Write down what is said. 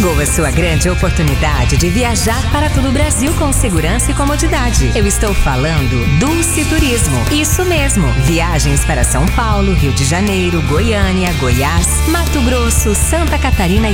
Chegou a sua grande oportunidade de viajar para todo o Brasil com segurança e comodidade. Eu estou falando Dulce Turismo. Isso mesmo. Viagens para São Paulo, Rio de Janeiro, Goiânia, Goiás, Mato Grosso, Santa Catarina e